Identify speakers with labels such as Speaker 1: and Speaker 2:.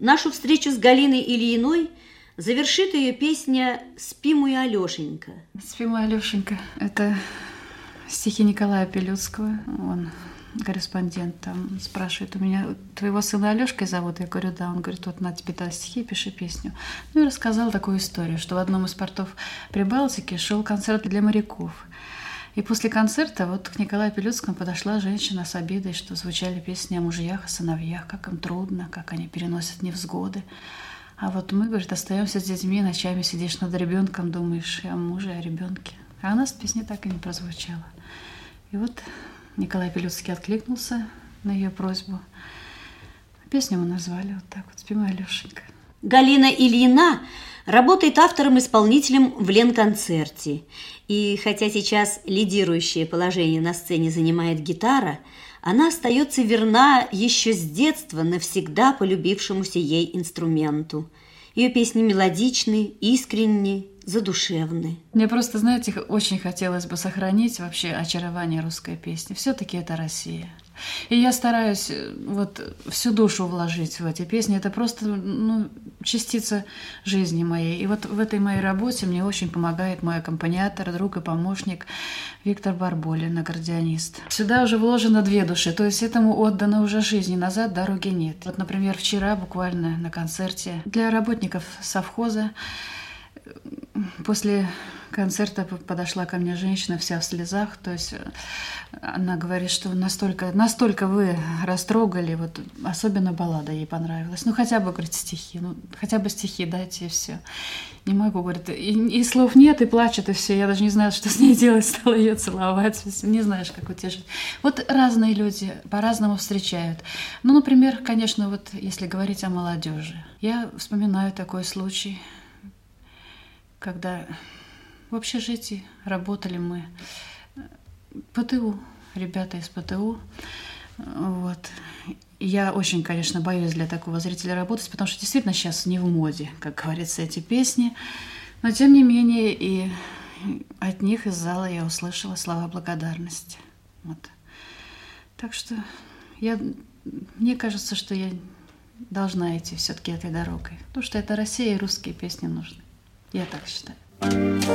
Speaker 1: Нашу встречу с Галиной Ильиной завершит ее песня «Спи, мой Алешенька».
Speaker 2: «Спи, мой Алешенька» – это стихи Николая Пилюдского. Он корреспондент там спрашивает: у меня твоего сына Алешкой зовут? Я говорю: да. Он говорит: вот на тебе дал стихи, пиши песню. Ну и рассказал такую историю, что в одном из портов Прибалтики шел концерт для моряков. И после концерта вот к Николаю Пилюдскому подошла женщина с обидой, что звучали песни о мужьях и сыновьях, как им трудно, как они переносят невзгоды. А вот мы, говорит, остаемся с детьми, ночами сидишь над ребенком, думаешь о муже, о ребенке. А у нас песня так и не прозвучала. И вот Николай Пилюдский откликнулся на ее просьбу. Песню мы назвали вот так вот: «Спи, мой Алешенька».
Speaker 1: Галина Ильина работает автором-исполнителем в Ленконцерте. И хотя сейчас лидирующее положение на сцене занимает гитара, она остается верна еще с детства навсегда полюбившемуся ей инструменту. Ее песни мелодичны, искренни, задушевны.
Speaker 2: Мне просто, знаете, очень хотелось бы сохранить вообще очарование русской песни. Все-таки это Россия. И я стараюсь вот всю душу вложить в эти песни. Это просто частица жизни моей. И вот в этой моей работе мне очень помогает мой аккомпаниатор, друг и помощник Виктор Барболин, аккордеонист. Сюда уже вложено две души, то есть этому отдана уже жизнь, и назад дороги нет. Вот, например, вчера буквально на концерте для работников совхоза после концерта подошла ко мне женщина вся в слезах, то есть она говорит, что настолько вы растрогали, вот особенно баллада ей понравилась. Ну хотя бы, говорит, стихи, хотя бы стихи дайте, и все. Не могу, говорит, и слов нет, и плачет, и все. Я даже не знаю, что с ней делать, стала ее целовать, не знаешь, как утешить. Вот разные люди по-разному встречают. Ну, например, конечно, вот если говорить о молодежи, я вспоминаю такой случай, когда в общежитии работали мы, ПТУ, ребята из ПТУ. Вот. Я очень, конечно, боюсь для такого зрителя работать, потому что действительно сейчас не в моде, как говорится, эти песни. Но, тем не менее, и от них из зала я услышала слова благодарности. Вот. Так что мне кажется, что я должна идти все-таки этой дорогой, потому что это Россия, и русские песни нужны. Я так считаю.